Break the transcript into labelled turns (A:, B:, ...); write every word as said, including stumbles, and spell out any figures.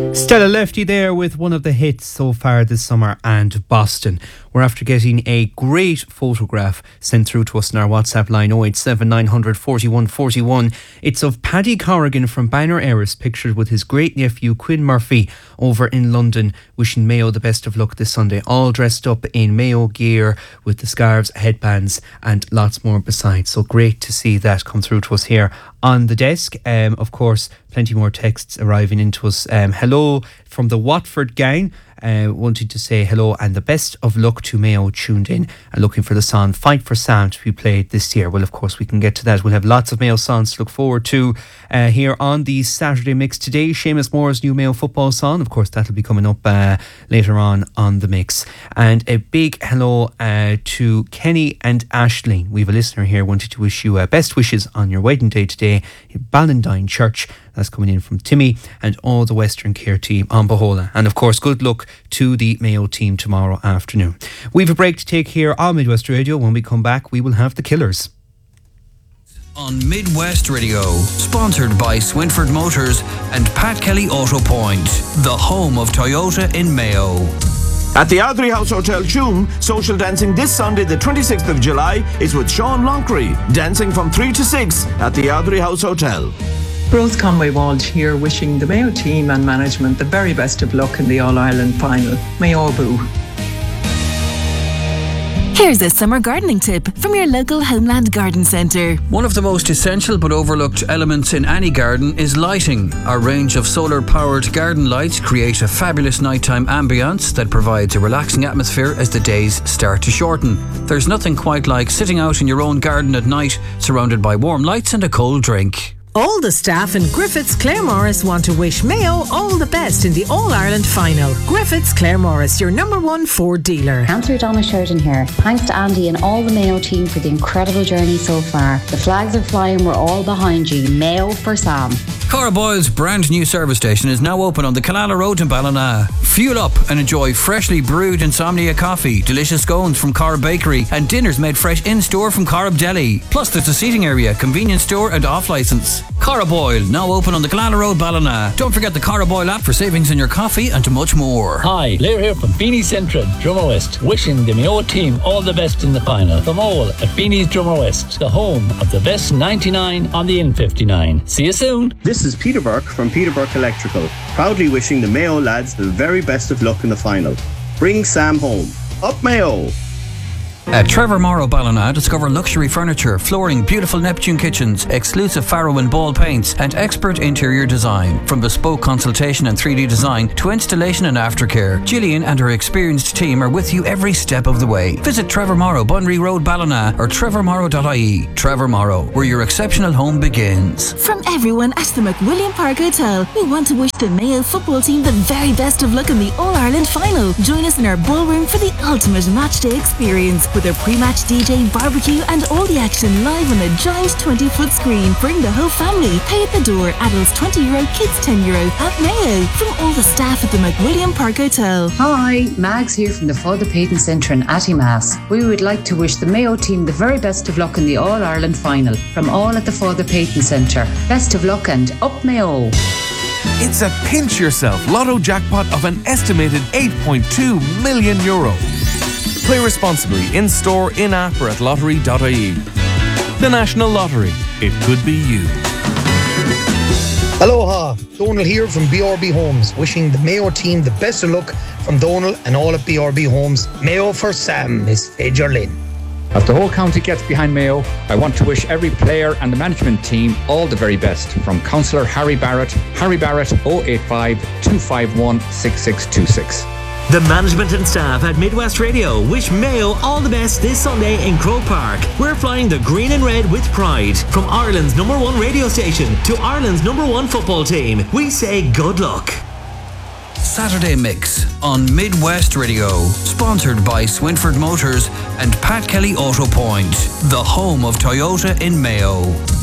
A: Stella Lefty there with one of the hits so far this summer, and Boston. We're after getting a great photograph sent through to us in our WhatsApp line oh eight seven nine hundred forty-one forty-one. It's of Paddy Corrigan from Banner Erris, pictured with his great nephew Quinn Murphy over in London, wishing Mayo the best of luck this Sunday, all dressed up in Mayo gear with the scarves, headbands and lots more besides. So great to see that come through to us here on the desk. Um, of course, plenty more texts arriving into us. Um, hello from the Watford gang. Uh, wanted to say hello and the best of luck to Mayo tuned in and looking for the song Fight for Sam to be played this year. Well, of course, we can get to that. We'll have lots of Mayo songs to look forward to uh, here on the Saturday Mix today. Seamus Moore's new Mayo football song. Of course, that'll be coming up uh, later on on the Mix. And a big hello uh, to Kenny and Ashling. We have a listener here wanted to wish you uh, best wishes on your wedding day today in Ballandine Church. That's coming in from Timmy and all the Western Care team on Bohola. And of course, good luck to the Mayo team tomorrow afternoon. We've a break to take here on Midwest Radio. When we come back, we will have the Killers.
B: On Midwest Radio, sponsored by Swinford Motors and Pat Kelly Auto Point, the home of Toyota in Mayo.
C: At the Ardrey House Hotel, Tuam, social dancing this Sunday, the twenty-sixth of July, is with Sean Lonckery, dancing from three to six at the Ardrey House Hotel.
D: Rose Conway Walsh here, wishing the Mayo team and management the very best of luck in the All-Ireland final. Mayo boo.
E: Here's a summer gardening tip from your local Homeland Garden Centre.
B: One of the most essential but overlooked elements in any garden is lighting. Our range of solar-powered garden lights create a fabulous nighttime ambience that provides a relaxing atmosphere as the days start to shorten. There's nothing quite like sitting out in your own garden at night, surrounded by warm lights and a cold drink.
F: All the staff in Griffiths Claremorris want to wish Mayo all the best in the All-Ireland final. Griffiths Claremorris, your number one Ford dealer.
G: Councillor Donna Sheridan here. Thanks to Andy and all the Mayo team for the incredible journey so far. The flags are flying, we're all behind you. Mayo for Sam.
B: Cara Boyle's brand new service station is now open on the Killala Road in Ballina. Fuel up and enjoy freshly brewed Insomnia coffee, delicious scones from Corrib Bakery and dinners made fresh in-store from Corrib Deli. Plus there's a seating area, convenience store and off-licence. Cara Boyle, now open on the Killala Road, Ballina. Don't forget the Cara Boyle app for savings in your coffee and much more.
H: Hi, Blair here from Beanie Central, Drummer West, wishing the Mayo team all the best in the final. From all at Beanie's Drummer West, the home of the best ninety-nine on the N fifty-nine. See you soon.
I: This is Peter Burke from Peter Burke Electrical, proudly wishing the Mayo lads the very best of luck in the final. Bring Sam home. Up Mayo!
B: At Trevor Morrow Ballina, discover luxury furniture, flooring, beautiful Neptune kitchens, exclusive Faro and Ball paints, and expert interior design. From bespoke consultation and three D design to installation and aftercare, Gillian and her experienced team are with you every step of the way. Visit Trevor Morrow, Bunry Road, Ballina, or trevor morrow dot I E. Trevor Morrow, where your exceptional home begins.
E: From everyone at the McWilliam Park Hotel, we want to wish the Mayo football team the very best of luck in the All-Ireland final. Join us in our ballroom for the ultimate matchday experience, with a pre-match D J, barbecue and all the action live on a giant twenty-foot screen. Bring the whole family. Pay at the door. Adults twenty euro, kids ten euro at Mayo. From all the staff at the McWilliam Park Hotel.
J: Hi, Mags here from the Father Peyton Centre in Attymass. We would like to wish the Mayo team the very best of luck in the All-Ireland final. From all at the Father Peyton Centre. Best of luck and up Mayo.
K: It's a pinch yourself lotto jackpot of an estimated eight point two million euro. Play responsibly in store, in app or at lottery dot I E. The National Lottery. It could be you.
L: Aloha, Donal here from B R B Homes, wishing the Mayo team the best of luck from Donal and all at B R B Homes. Mayo for Sam, Miss Fajer Lynn.
M: As the whole county gets behind Mayo, I want to wish every player and the management team all the very best. From Councillor Harry Barrett, Harry Barrett oh eight five, two five one, six six two six.
N: The management and staff at Midwest Radio wish Mayo all the best this Sunday in Croke Park. We're flying the green and red with pride. From Ireland's number one radio station to Ireland's number one football team, we say good luck.
B: Saturday Mix on Midwest Radio, sponsored by Swinford Motors and Pat Kelly Auto Point, the home of Toyota in Mayo.